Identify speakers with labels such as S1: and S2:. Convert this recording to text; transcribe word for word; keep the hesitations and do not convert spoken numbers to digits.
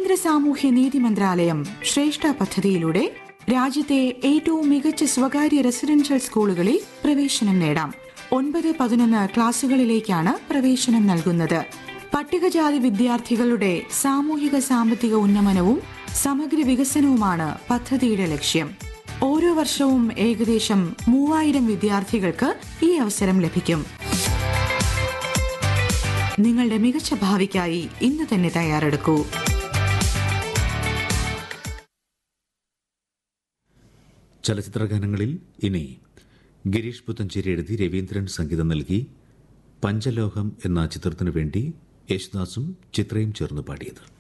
S1: കേന്ദ്ര സാമൂഹ്യ നീതി മന്ത്രാലയം ശ്രേഷ്ഠ പദ്ധതിയിലൂടെ രാജ്യത്തെ ഏറ്റവും മികച്ച സ്വകാര്യ റെസിഡൻഷ്യൽ സ്കൂളുകളിൽ പ്രവേശനം നേടാം. ഒൻപത് പതിനൊന്ന് ക്ലാസുകളിലേക്കാണ് പ്രവേശനം നൽകുന്നത്. പട്ടികജാതി വിദ്യാർത്ഥികളുടെ സാമൂഹിക സാമ്പത്തിക ഉന്നമനവും സമഗ്ര വികസനവുമാണ് പദ്ധതിയുടെ ലക്ഷ്യം. ഓരോ വർഷവും ഏകദേശം മൂവായിരം വിദ്യാർത്ഥികൾക്ക് ഈ അവസരം ലഭിക്കും. നിങ്ങളുടെ മികച്ച ഭാവിക്കായി ഇന്ന് തന്നെ തയ്യാറെടുക്കൂ.
S2: ചലച്ചിത്രഗാനങ്ങളിൽ ഇനി ഗിരീഷ് പുത്തഞ്ചേരി എഴുതി രവീന്ദ്രൻ സംഗീതം നൽകി പഞ്ചലോഹം എന്ന ചിത്രത്തിനു വേണ്ടി യേശുദാസും ചിത്രയും ചേർന്ന് പാടിയത്.